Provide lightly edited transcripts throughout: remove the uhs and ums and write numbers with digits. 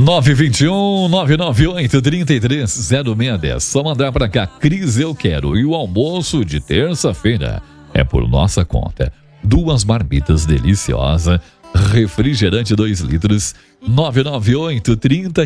921 998 330610. Só mandar pra cá, Cris, eu quero. E o almoço de terça-feira é por nossa conta. 2 marmitas deliciosas, refrigerante 2 litros, 998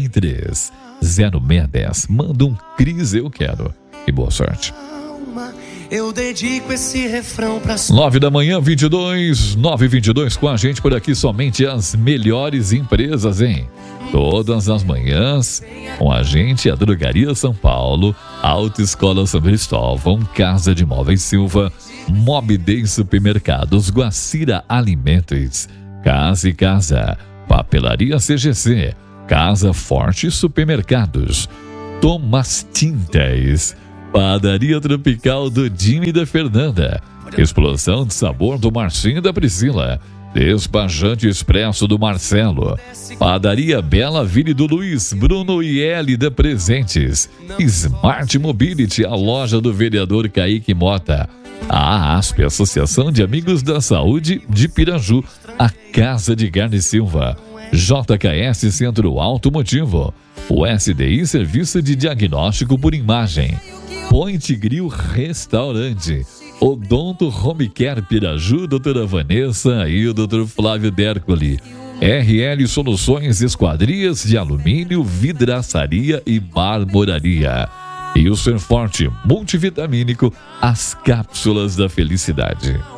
330610. Manda um Cris, eu quero. E boa sorte. Eu dedico esse refrão pra 9 da manhã, 9:22 com a gente por aqui, somente as melhores empresas, hein? Todas as manhãs com a gente, a Drogaria São Paulo, Autoescola São Cristóvão, Casa de Móveis Silva, Mobday Supermercados, Guacira Alimentos, Casa e Casa, Papelaria CGC, Casa Forte Supermercados, Thomas Tintas, Padaria Tropical do Jimmy e da Fernanda, Explosão de Sabor do Marcinho e da Priscila, Despachante Expresso do Marcelo, Padaria Bela Ville do Luiz, Bruno e Elida Presentes, Smart Mobility, a loja do vereador Kaique Mota, a ASP, Associação de Amigos da Saúde de Piraju, a Casa de Carne Silva, JKS Centro Automotivo, o SDI Serviço de Diagnóstico por Imagem, Point Grill Restaurante, Odonto Home Care Piraju, doutora Vanessa e o doutor Flávio Dercoli, RL Soluções Esquadrias de Alumínio, Vidraçaria e Marmoraria, e o Ser Forte Multivitamínico, as cápsulas da felicidade.